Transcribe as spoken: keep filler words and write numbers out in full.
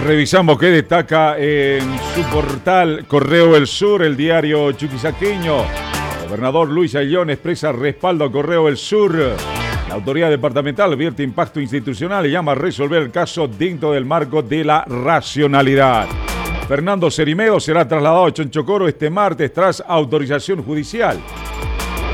Revisamos qué destaca en su portal Correo del Sur, el diario chuquisaqueño. El gobernador Luis Ayllón expresa respaldo a Correo del Sur. La autoridad departamental advierte impacto institucional y llama a resolver el caso dentro del marco de la racionalidad. Fernando Cerimedo será trasladado a Chonchocoro este martes tras autorización judicial.